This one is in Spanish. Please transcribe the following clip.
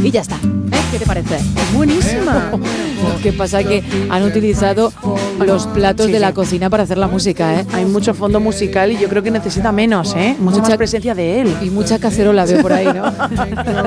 y ya está. ¿Qué te parece? Es buenísima. Lo que pasa es que han utilizado los platos de la cocina para hacer la música, ¿eh? Hay mucho fondo musical y yo creo que necesita menos, mucha más presencia de él. Y mucha cacerola veo por ahí, ¿no?